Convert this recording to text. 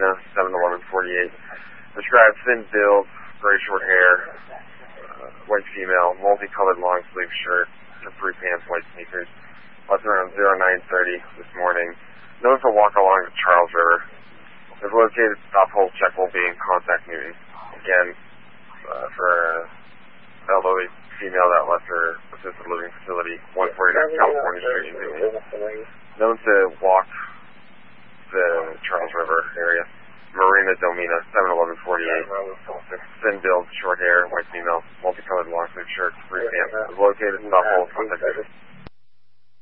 Domina, 71148. Described thin build, gray short hair, white female, multicolored long sleeve shirt, capri pants, white sneakers. Left around 0930 this morning. Known for walk along the Charles River. Is located stop hold check will be in contact Newton. Again, for elderly female that left her assisted living facility, 149 California Street in Newton. Known to walk the Charles River area. Marina Domina, 71148. Thin build, short hair, white female, multicolored long sleeve shirt, free pants. Is located stop hold contact Newton.